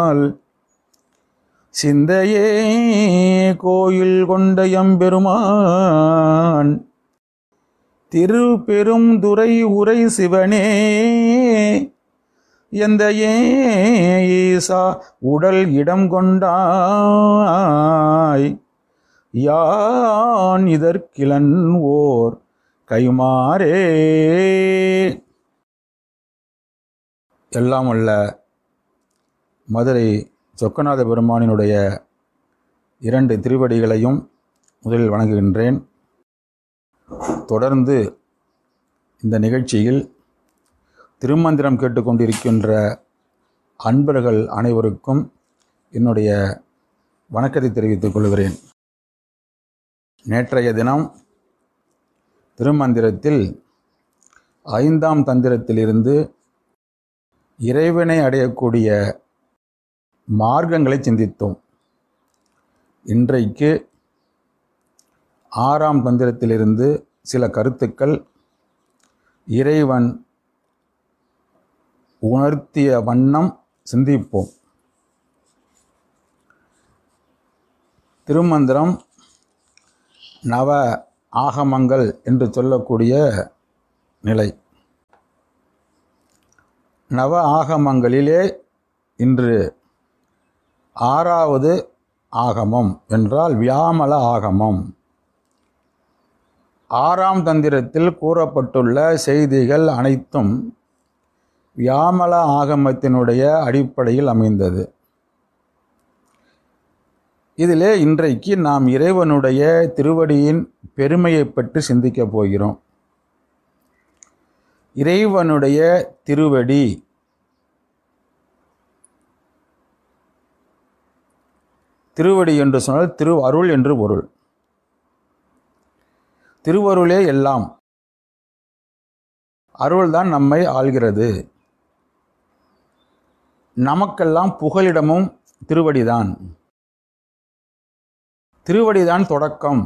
கொண்டால் சிந்தையே கோயில் கொண்ட எம்பெருமான் திருப்பெருந்துறை உரை சிவனே எந்த ஈசா உடல் இடம் கொண்டாய் யான் இதற்கிலன் ஓர் கைமாறே. எல்லாம் அல்ல மதுரை சொக்கநாத பெருமானினுடைய 2 திருவடிகளையும் முதலில் வணங்குகின்றேன். தொடர்ந்து இந்த நிகழ்ச்சியில் திருமந்திரம் கேட்டுக்கொண்டிருக்கின்ற அன்பர்கள் அனைவருக்கும் என்னுடைய வணக்கத்தை தெரிவித்துக் கொள்கிறேன். நேற்றைய தினம் திருமந்திரத்தில் 5ஆம் தந்திரத்திலிருந்து இறைவனை அடையக்கூடிய மார்க்கங்களை சிந்தித்தோம். இன்றைக்கு 6ஆம் தந்திரத்திலிருந்து சில கருத்துக்கள் இறைவன் உணர்த்திய வண்ணம் சிந்திப்போம். திருமந்திரம் நவ ஆகமங்கள் என்று சொல்லக்கூடிய நிலை. நவ ஆகமங்களிலே இன்று 6வது ஆகமம் என்றால் வியாமல ஆகமம். 6ஆம் தந்திரத்தில் கூறப்பட்டுள்ள செய்திகள் அனைத்தும் வியாமல ஆகமத்தினுடைய அடிப்படையில் அமைந்தது. இதிலே இன்றைக்கு நாம் இறைவனுடைய திருவடியின் பெருமையை பற்றி சிந்திக்கப் போகிறோம். இறைவனுடைய திருவடி திருவடி என்று சொன்னால் திரு அருள் என்று பொருள். திருவருளே எல்லாம். அருள்தான் நம்மை ஆள்கிறது. நமக்கெல்லாம் புகலிடமும் திருவடிதான். திருவடிதான் தொடக்கம்.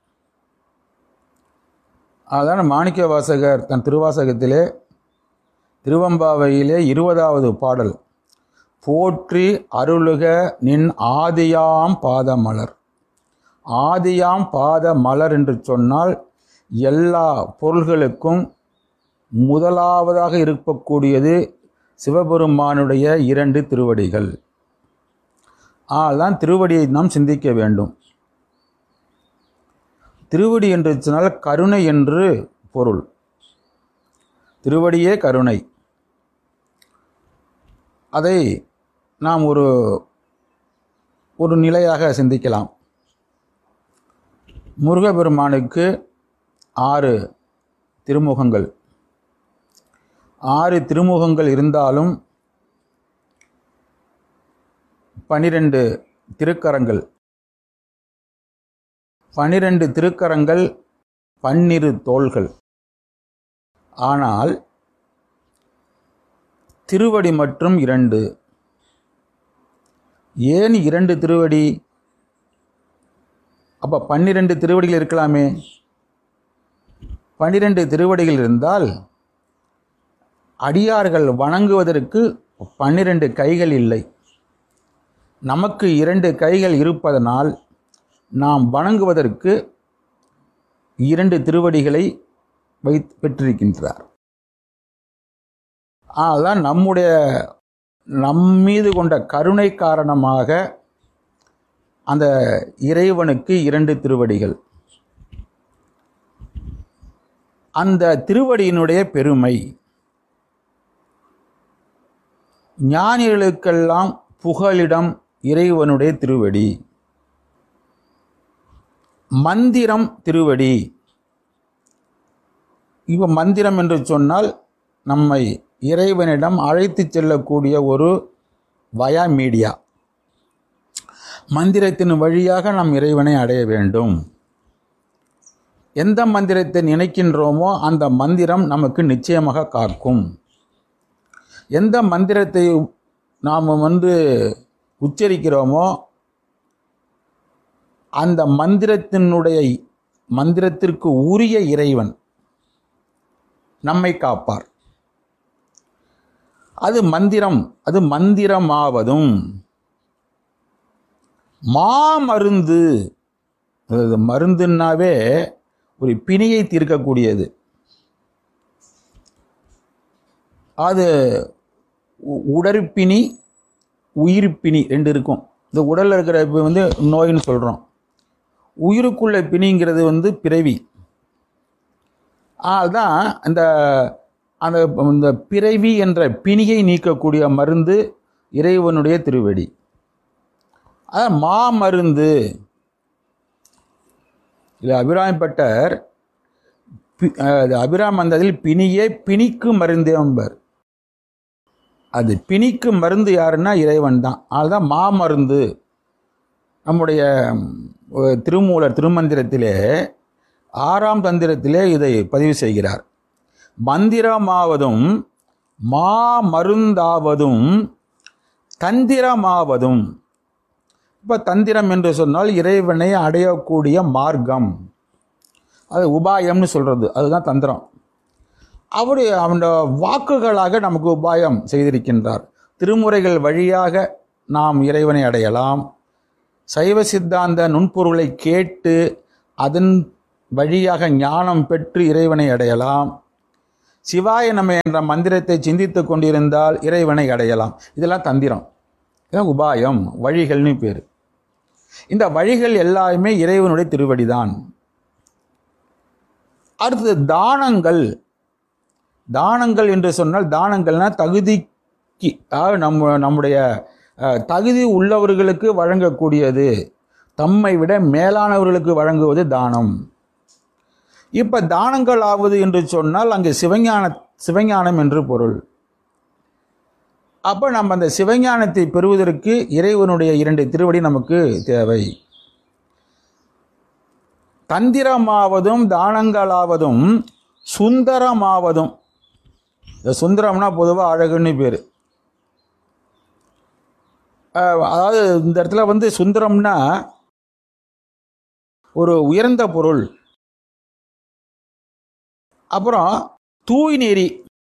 அதான் மாணிக்க வாசகர் தன் திருவாசகத்திலே திருவம்பாவையிலே 20வது பாடல், போற்றி அருளுக நின் ஆதியாம் பாதமலர். ஆதியாம் பாத மலர் என்று சொன்னால் எல்லா பொருள்களுக்கும் முதலாவதாக இருக்கக்கூடியது சிவபெருமானுடைய 2 திருவடிகள். அதுதான் திருவடியை நாம் சிந்திக்க வேண்டும். திருவடி என்று சொன்னால் கருணை என்று பொருள். திருவடியே கருணை. அதை நாம் ஒரு நிலையாக சிந்திக்கலாம். முருகப்பெருமானுக்கு 6 திருமுகங்கள். 6 திருமுகங்கள் இருந்தாலும் 12 திருக்கரங்கள். 12 திருக்கரங்கள் 12 தோள்கள். ஆனால் திருவடி மற்றும் 2. ஏன் 2 திருவடி? அப்போ 12 திருவடிகள் இருக்கலாமே. 12 திருவடிகள் இருந்தால் அடியார்கள் வணங்குவதற்கு 12 கைகள் இல்லை. நமக்கு 2 கைகள் இருப்பதனால் நாம் வணங்குவதற்கு 2 திருவடிகளை பெற்றிருக்கின்றார். அதுதான் நம்மீது கொண்ட கருணை காரணமாக அந்த இறைவனுக்கு 2 திருவடிகள். அந்த திருவடியினுடைய பெருமை ஞானிகளுக்கெல்லாம் புகலிடம் இறைவனுடைய திருவடி. மந்திரம் திருவடி. இப்போ மந்திரம் என்று சொன்னால் நம்மை இறைவனிடம் அழைத்து செல்லக்கூடிய ஒரு வயா மீடியா. மந்திரத்தின் வழியாக நாம் இறைவனை அடைய வேண்டும். எந்த மந்திரத்தை நினைக்கின்றோமோ அந்த மந்திரம் நமக்கு நிச்சயமாக காக்கும். எந்த மந்திரத்தை நாம் உச்சரிக்கிறோமோ அந்த மந்திரத்திற்கு உரிய இறைவன் நம்மை காப்பார். அது மந்திரமாவதும் மாமருந்து. அதாவது மருந்துன்னாவே ஒரு பிணியை தீர்க்கக்கூடியது. அது உடற்பிணி, உயிர்ப்பிணி ரெண்டு இருக்கும். இந்த உடலில் இருக்கிற நோயின்னு சொல்கிறோம். உயிருக்குள்ள பிணிங்கிறது பிறவி. அதுதான் அந்த அந்த பிறவி என்ற பிணியை நீக்கக்கூடிய மருந்து இறைவனுடைய திருவடி. அதான் மாமருந்து. இல்லை, அபிராமிப்பட்டர் அபிராம மந்தத்தில் பிணியே பிணிக்கு மருந்தே என்பார். அது பிணிக்கு மருந்து யாருன்னா இறைவன் தான். அதுதான் மாமருந்து. நம்முடைய திருமூலர் திருமந்திரத்திலே 6ஆம் தந்திரத்திலே இதை பதிவு செய்கிறார். மந்திரமாவதும் மாமருந்தாவதும் தந்திரமாவதும். இப்போ தந்திரம் என்று சொன்னால் இறைவனை அடையக்கூடிய மார்க்கம், அது உபாயம்னு சொல்கிறது, அதுதான் தந்திரம். அவன் வாக்குகளாக நமக்கு உபாயம் செய்திருக்கின்றார். திருமுறைகள் வழியாக நாம் இறைவனை அடையலாம். சைவ சித்தாந்த நுண்பொருளை கேட்டு அதன் வழியாக ஞானம் பெற்று இறைவனை அடையலாம். சிவாய நம என்ற மந்திரத்தை சிந்தித்து கொண்டிருந்தால் இறைவனை அடையலாம். இதெல்லாம் தந்திரம், இதெல்லாம் உபாயம், வழிகள்னு பேர். இந்த வழிகள் எல்லாமே இறைவனுடைய திருவடிதான். அடுத்தது தானங்கள். தானங்கள் என்று சொன்னால், தானங்கள்னா தகுதிக்கு, நம்முடைய தகுதி உள்ளவர்களுக்கு வழங்கக்கூடியது, தம்மை விட மேலானவர்களுக்கு வழங்குவது தானம். இப்போ தானங்கள் ஆவது என்று சொன்னால் அங்கே சிவஞானம் என்று பொருள். அப்போ நம்ம அந்த சிவஞானத்தை பெறுவதற்கு இறைவனுடைய 2 திருவடி நமக்கு தேவை. தந்திரமாவதும் தானங்களாவதும் சுந்தரமாவதும். இந்த சுந்தரம்னா பொதுவாக அழகுன்னு பேர். அதாவது இந்த இடத்துல சுந்தரம்னா ஒரு உயர்ந்த பொருள். அப்புறம் தூய் நெறி.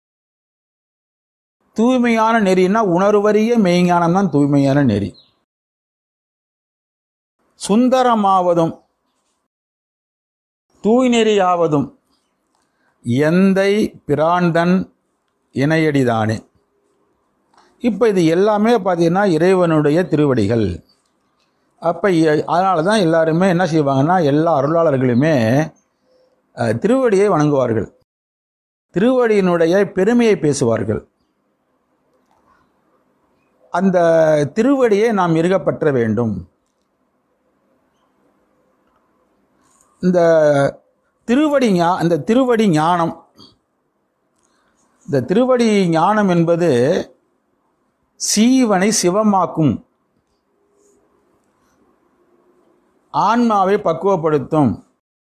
தூய்மையான நெறின்னா உணர்வறிய மெய்ஞானம் தான் தூய்மையான நெறி. சுந்தரமாவதும் தூய் நெறியாவதும் எந்தை பிரான்தன் இணையடிதானே. இப்போ இது எல்லாமே பார்த்தீங்கன்னா இறைவனுடைய திருவடிகள். அப்போ அதனால தான் எல்லாருமே என்ன செய்வாங்கன்னா, எல்லா அருளாளர்களுமே திருவடியை வணங்குவார்கள், திருவடியினுடைய பெருமையை பேசுவார்கள். அந்த திருவடியை நாம் இறுகப்பற்ற வேண்டும். இந்த திருவடி ஞானம், இந்த திருவடி ஞானம் என்பது சீவனை சிவமாக்கும், ஆன்மாவை பக்குவப்படுத்தும்,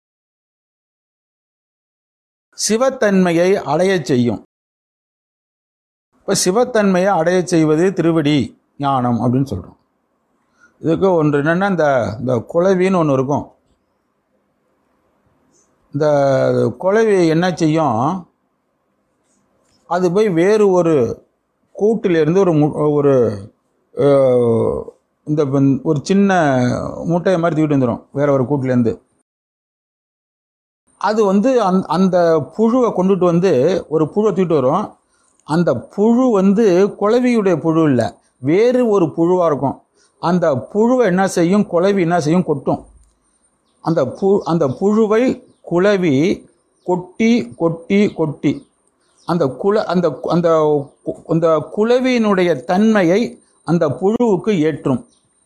சிவத்தன்மையை அடைய செய்யும். இப்போ சிவத்தன்மையை அடைய செய்வது திருவடி ஞானம் அப்படின்னு சொல்கிறோம். இதுக்கு ஒன்று என்னென்னா, இந்த குளவின்னு ஒன்று இருக்கும். இந்த குளவி என்ன செய்யும், அது போய் வேறு ஒரு கூட்டிலிருந்து ஒரு இந்த ஒரு சின்ன மூட்டையை மாதிரி தூக்கிட்டு வந்துடும் வேற ஒரு கூட்டிலேருந்து. அது அந்த புழுவை கொண்டுட்டு ஒரு புழுவை தூக்கிட்டு வரும். அந்த புழு குளவியுடைய புழு இல்லை, வேறு ஒரு புழுவாக இருக்கும். அந்த புழுவை என்ன செய்யும், குளவி என்ன செய்யும், கொட்டும். அந்த புழுவை குளவி கொட்டி கொட்டி கொட்டி அந்த குளவியினுடைய தன்மையை அந்த புழுவுக்கு ஏற்றும்.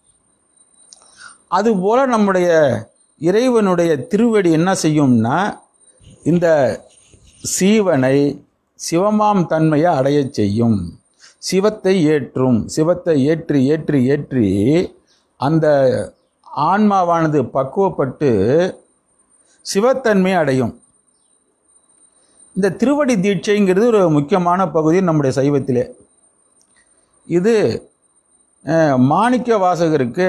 அதுபோல நம்முடைய இறைவனுடைய திருவடி என்ன செய்யும்னா, இந்த சீவனை சிவமாம் தன்மையை அடைய செய்யும், சிவத்தை ஏற்றும். சிவத்தை ஏற்றி ஏற்றி ஏற்றி அந்த ஆன்மாவானது பக்குவப்பட்டு சிவத்தன்மை அடையும். இந்த திருவடி தீட்சைங்கிறது ஒரு முக்கியமான பகுதி நம்முடைய சைவத்திலே. இது மாணிக்க வாசகருக்கு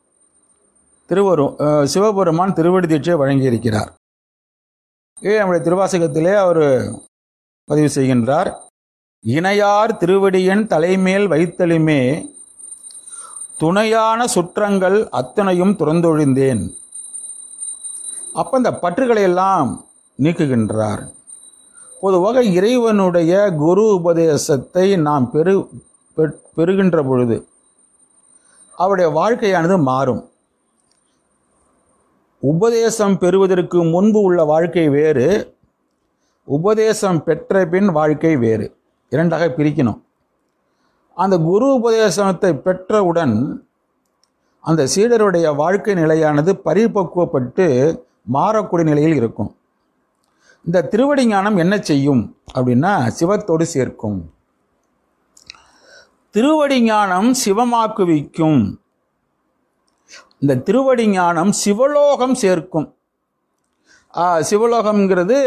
சிவபெருமான் திருவடி தீட்சை வழங்கியிருக்கிறார். நம்முடைய திருவாசகத்திலே அவர் பதிவு செய்கின்றார். இணையார் திருவடியன் தலைமேல் வைத்தலுமே துணையான சுற்றங்கள் அத்தனையும் துறந்தொழிந்தேன். அப்போ இந்த பற்றுகளை எல்லாம் நீக்குகின்றார். பொதுவாக இறைவனுடைய குரு உபதேசத்தை நாம் பெறுகின்ற பொழுது அவருடைய வாழ்க்கையானது மாறும். உபதேசம் பெறுவதற்கு முன்பு உள்ள வாழ்க்கை வேறு, உபதேசம் பெற்ற பின் வாழ்க்கை வேறு, இரண்டாக பிரிக்கணும். அந்த குரு உபதேசத்தை பெற்றவுடன் அந்த சீடருடைய வாழ்க்கை நிலையானது பரிபக்குவப்பட்டு மாறக்கூடிய நிலையில் இருக்கும். இந்த திருவடி ஞானம் என்ன செய்யும் அப்படின்னா சிவத்தோடு சேர்க்கும். திருவடி ஞானம் சிவமாக்குவிக்கும். இந்த திருவடி ஞானம் சிவலோகம் சேர்க்கும். சிவலோகம்ங்கிறது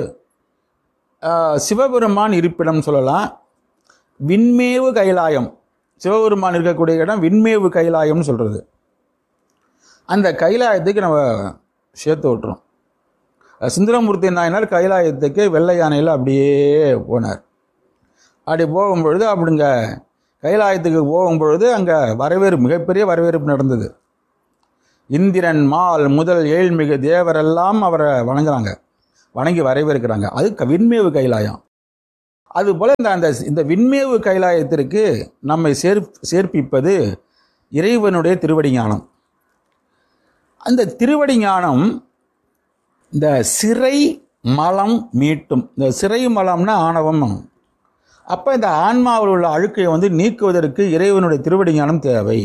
சிவபெருமான் இருப்பிடம் சொல்லலாம். விண்மேவு கைலாயம், சிவபெருமான் இருக்கக்கூடிய இடம் விண்மேவு கைலாயம்னு சொல்கிறது. அந்த கைலாயத்துக்கு நம்ம சேர்த்து விட்டுறோம். சுந்தரமூர்த்தி நாயனார் கைலாயத்துக்கு வெள்ளை யானையில் அப்படியே போனார். அப்படி போகும்பொழுது அப்படிங்க கைலாயத்துக்கு போகும்பொழுது அங்கே மிகப்பெரிய வரவேற்பு நடந்தது. இந்திரன் மால் முதல் ஏழ்மிகு தேவரெல்லாம் அவரை வணங்கி வரவேற்கிறாங்க. அது விண்மேவு கைலாயம். அதுபோல் இந்த விண்மேவு கைலாயத்திற்கு நம்மை சேர்ப்பிப்பது இறைவனுடைய திருவடி ஞானம். அந்த திருவடி ஞானம் இந்த சிறை மலம் மீட்டும். இந்த சிறை மலம்னா ஆணவம். அப்போ இந்த ஆன்மாவில் உள்ள அழுக்கை நீக்குவதற்கு இறைவனுடைய திருவடி ஞானம் தேவை.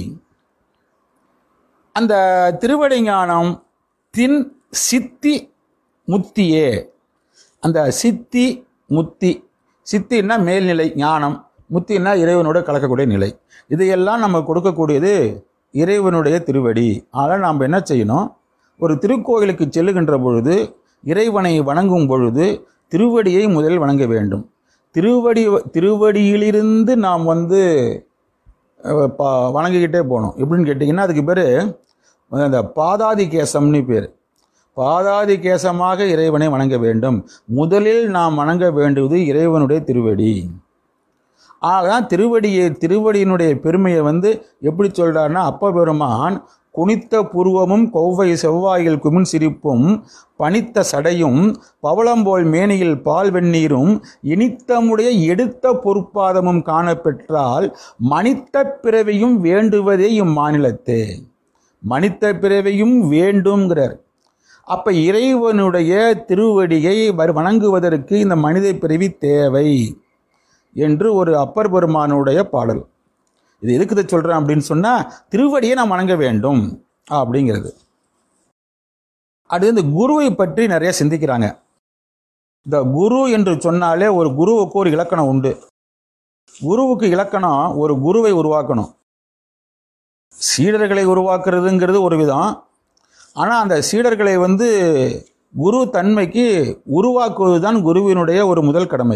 அந்த திருவடி ஞானம் சித்தி முத்தியே. அந்த சித்தி முத்தி, சித்தின்னா மேல்நிலை ஞானம், முத்தின்னா இறைவனோட கலக்கக்கூடிய நிலை. இதையெல்லாம் நம்ம கொடுக்கக்கூடியது இறைவனுடைய திருவடி. அதனால் நாம் என்ன செய்யணும், ஒரு திருக்கோயிலுக்கு செல்லுகின்ற பொழுது இறைவனை வணங்கும் பொழுது திருவடியை முதலில் வணங்க வேண்டும். திருவடியிலிருந்து நாம் வணங்கிக்கிட்டே போகணும். எப்படின்னு கேட்டிங்கன்னா அதுக்கு பேர் அந்த பாதாதி கேசம்னு பேர். பாதாதி கேசமாக இறைவனை வணங்க வேண்டும். முதலில் நாம் வணங்க வேண்டுவது இறைவனுடைய திருவடி. ஆகதான் திருவடியினுடைய பெருமையை எப்படி சொல்கிறார்னா, அப்ப பெருமான் குனித்த புருவமும் கொவ்வை செவ்வாயில் குமின் சிரிப்பும் பனித்த சடையும் பவளம்போல் மேனியில் பால் வெந்நீரும் இனித்தமுடைய எடுத்த பொற்பாதமும் காணப்பெற்றால் மனித்த பிறவியும் வேண்டுவதே இம்மாநிலத்தே. மனித பிறவியும் வேண்டும்ங்கிறார். அப்ப இறைவனுடைய திருவடியை வணங்குவதற்கு இந்த மனித பிறவி தேவை என்று ஒரு அப்பர் பெருமானுடைய பாடல். இது எதுக்கு சொல்றேன் அப்படின்னு சொன்னா, திருவடியை நாம் வணங்க வேண்டும் அப்படிங்கிறது. அது இந்த குருவை பற்றி நிறைய சிந்திக்கிறாங்க. இந்த குரு என்று சொன்னாலே ஒரு குருவுக்கு ஒரு இலக்கணம் உண்டு. குருவுக்கு இலக்கணம் ஒரு குருவை உருவாக்கணும். சீடர்களை உருவாக்குறதுங்கிறது ஒரு விதம். ஆனால் அந்த சீடர்களை குரு தன்மைக்கு உருவாக்குவது தான் குருவினுடைய ஒரு முதல் கடமை.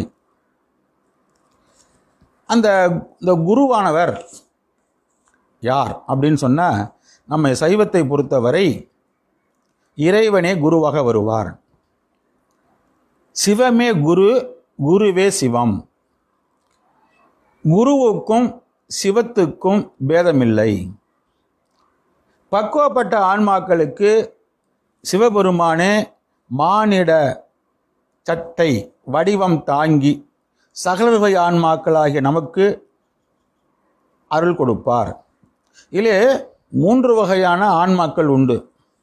இந்த குருவானவர் யார் அப்படின்னு சொன்னால், நம்ம சைவத்தை பொறுத்தவரை இறைவனே குருவாக வருவார். சிவமே குரு, குருவே சிவம். குருவுக்கும் சிவத்துக்கும் பேதமில்லை. பக்குவப்பட்ட ஆன்மாக்களுக்கு சிவபெருமானே மானிட சட்டை வடிவம் தாங்கி சகலவகை ஆன்மாக்களாகிய நமக்கு அருள் கொடுப்பார். இதிலே 3 வகையான ஆன்மாக்கள் உண்டு.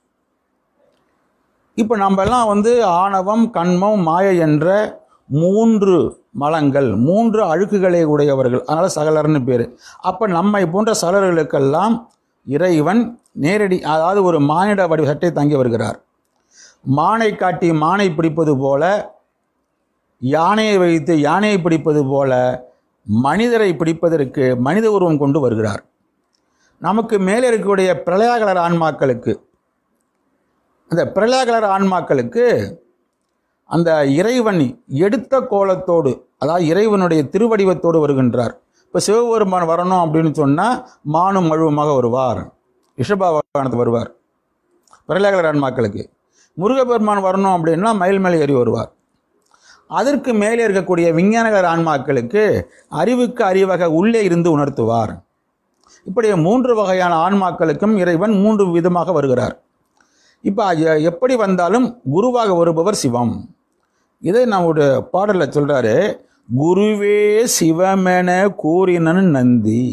இப்போ நம்மெல்லாம் ஆணவம், கண்மம், மாயை என்ற 3 மலங்கள், 3 அழுக்குகளை உடையவர்கள். அதனால் சகலர்னு பேர். அப்போ நம்மை போன்ற சகலர்களுக்கெல்லாம் இறைவன் நேரடி, அதாவது ஒரு மானிட வடிவ சட்டை தாங்கி வருகிறார். மானை காட்டி மானை பிடிப்பது போல, யானையை வைத்து யானையை பிடிப்பது போல மனிதரை பிடிப்பதற்கு மனித உருவம் கொண்டு வருகிறார். நமக்கு மேலே இருக்கக்கூடிய பிரளயகலர் ஆன்மாக்களுக்கு, அந்த பிரளயகலர் ஆன்மாக்களுக்கு அந்த இறைவன் எடுத்த கோலத்தோடு, அதாவது இறைவனுடைய திருவடிவத்தோடு வருகின்றார். இப்போ சிவபெருமான் வரணும் அப்படின்னு சொன்னால் மானும் மழுவுமாக வருவார், ரிஷபாவாகனத்தில் வருவார் பிரளயகலர் ஆன்மாக்களுக்கு. முருகப்பெருமான் வரணும் அப்படின்னா மயில் மேலே ஏறி வருவார். அதற்கு மேலே இருக்கக்கூடிய விஞ்ஞானகர் ஆன்மாக்களுக்கு அறிவுக்கு அறிவாக உள்ளே இருந்து உணர்த்துவார். இப்படி 3 வகையான ஆன்மாக்களுக்கும் இறைவன் 3 விதமாக வருகிறார். இப்போ எப்படி வந்தாலும் குருவாக வருபவர் சிவம். இதை நம்முடைய பாடலில் சொல்றாரு, குருவே சிவமென கூறினன் நந்தி.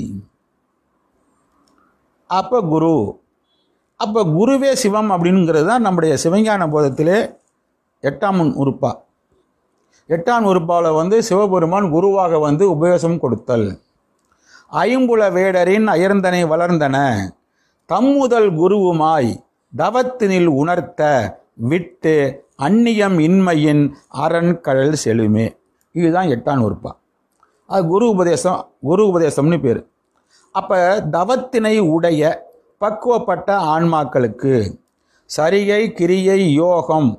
அப்போ குருவே சிவம் அப்படிங்கிறது தான் நம்முடைய சிவஞான போதத்திலே 8ஆம் உறுப்பா. 8ஆம் உறுப்பாவில் சிவபெருமான் குருவாக உபதேசம் கொடுத்தல். ஐம்புல வேடரின் அயர்ந்தனை வளர்ந்தன தம்முதல் குருவுமாய் தவத்தினில் உணர்த்த விட்டு அந்நியம் இன்மையின் அரண் கடல் செலுமே. இதுதான் 8ஆம் உறுப்பா. அது குரு உபதேசம்னு பேர். அப்போ தவத்தினை உடைய பக்குவப்பட்ட ஆன்மாக்களுக்கு சரிகை கிரியை யோகம்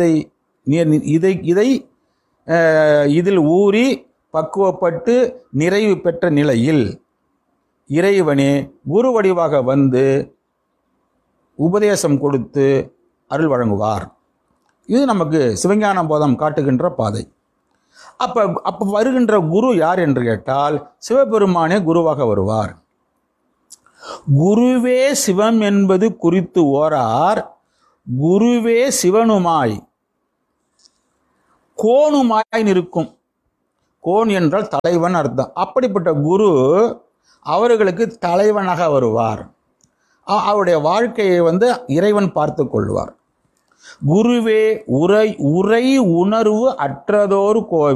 இதில் ஊறி பக்குவப்பட்டு நிறைவு பெற்ற நிலையில் இறைவனே குரு வடிவாக உபதேசம் கொடுத்து அருள் வழங்குவார். இது நமக்கு சிவஞான போதம் காட்டுகின்ற பாதை. அப்போ வருகின்ற குரு யார் என்று கேட்டால் சிவபெருமானே குருவாக வருவார். குருவே சிவம் என்பது குறித்து ஓரார் குருவே சிவனுமாய் கோணுமாய் நிற்கும். கோன் என்றால் தலைவன் அர்த்தம். அப்படிப்பட்ட குரு அவர்களுக்கு தலைவனாக வருவார். அவருடைய வாழ்க்கையை இறைவன் பார்த்து கொள்வார். குருவே உரை உணர்வு அற்றதோர் கோவில்.